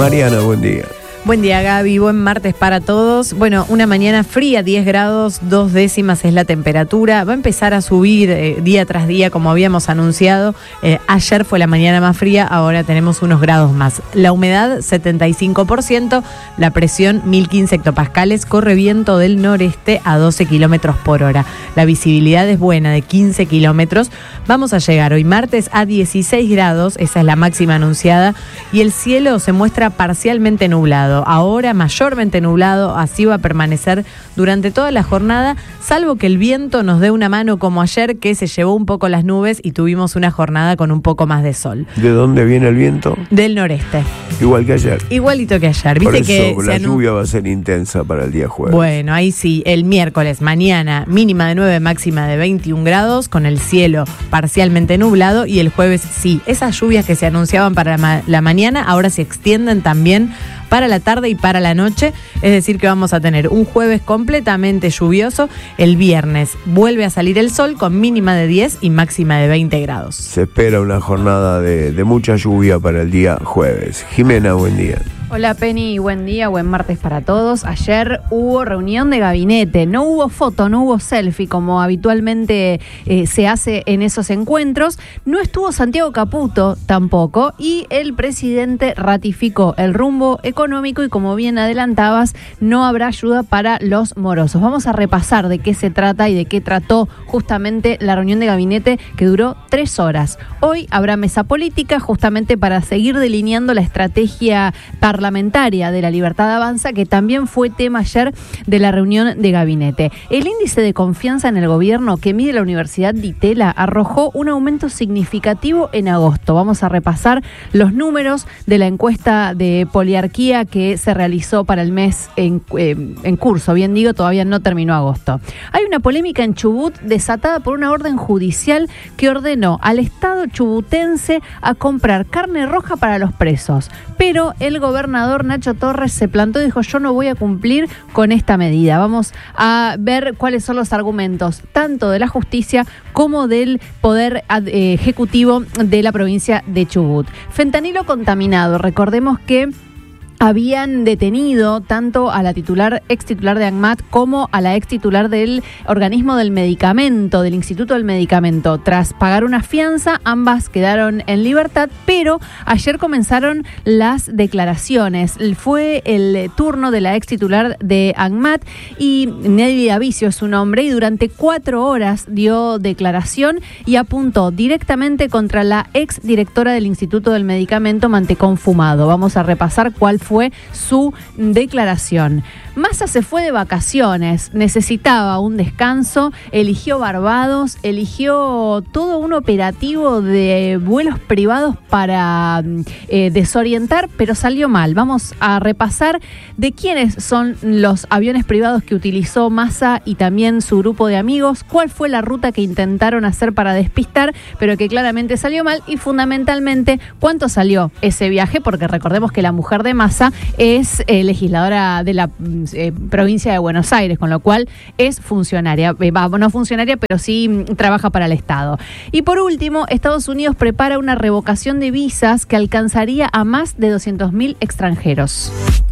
Mariana, buen día. Buen día, Gaby. Buen martes para todos. Bueno, una mañana fría, 10 grados, 2 décimas es la temperatura. Va a empezar a subir día tras día, como habíamos anunciado. Ayer fue la mañana más fría, ahora tenemos unos grados más. La humedad, 75%. La presión, 1015 hectopascales. Corre viento del noreste a 12 kilómetros por hora. La visibilidad es buena, de 15 kilómetros. Vamos a llegar hoy martes a 16 grados, esa es la máxima anunciada. Y el cielo se muestra parcialmente nublado. Ahora mayormente nublado, así va a permanecer durante toda la jornada, salvo que el viento nos dé una mano como ayer, que se llevó un poco las nubes y tuvimos una jornada con un poco más de sol. ¿De dónde viene el viento? Del noreste. Igual que ayer. Igualito que ayer. Por ¿Viste eso que la lluvia va a ser intensa para el día jueves. Bueno, ahí sí, el miércoles, mañana, mínima de 9, máxima de 21 grados, con el cielo parcialmente nublado, y el jueves sí, esas lluvias que se anunciaban para la mañana, ahora se extienden también para la tarde y para la noche, es decir que vamos a tener un jueves completamente lluvioso, el viernes vuelve a salir el sol con mínima de 10 y máxima de 20 grados. Se espera una jornada de mucha lluvia para el día jueves. Jimena, buen día. Hola Penny, buen día, buen martes para todos. Ayer hubo reunión de gabinete, no hubo foto, no hubo selfie como habitualmente se hace en esos encuentros. No estuvo Santiago Caputo tampoco, y el presidente ratificó el rumbo económico y, como bien adelantabas, no habrá ayuda para los morosos. Vamos a repasar de qué se trata y de qué trató justamente la reunión de gabinete, que duró 3 horas. Hoy habrá mesa política justamente para seguir delineando la estrategia parlamentaria de la Libertad Avanza, que también fue tema ayer de la reunión de gabinete. El índice de confianza en el gobierno que mide la Universidad de Itela arrojó un aumento significativo en agosto. Vamos a repasar los números de la encuesta de poliarquía que se realizó para el mes en curso. Bien digo, todavía no terminó agosto. Hay una polémica en Chubut desatada por una orden judicial que ordenó al Estado chubutense a comprar carne roja para los presos. Pero el gobernador Nacho Torres se plantó y dijo: yo no voy a cumplir con esta medida. Vamos a ver cuáles son los argumentos tanto de la justicia como del poder ejecutivo de la provincia de Chubut. Fentanilo contaminado. Recordemos que habían detenido tanto a la ex titular de ANMAT como a la ex titular del organismo del medicamento, del Instituto del Medicamento. Tras pagar una fianza, ambas quedaron en libertad, pero ayer comenzaron las declaraciones. Fue el turno de la ex titular de ANMAT, y Nelly Davicio es su nombre, y durante 4 horas dio declaración y apuntó directamente contra la ex directora del Instituto del Medicamento, Mantecón Fumado. Vamos a repasar cuál fue su declaración. Massa se fue de vacaciones, necesitaba un descanso, eligió Barbados, eligió todo un operativo de vuelos privados para desorientar, pero salió mal. Vamos a repasar de quiénes son los aviones privados que utilizó Massa y también su grupo de amigos, cuál fue la ruta que intentaron hacer para despistar, pero que claramente salió mal, y fundamentalmente cuánto salió ese viaje, porque recordemos que la mujer de Massa es legisladora de la provincia de Buenos Aires, con lo cual es funcionaria, no funcionaria, pero sí trabaja para el Estado. Y por último, Estados Unidos prepara una revocación de visas que alcanzaría a más de 200.000 extranjeros.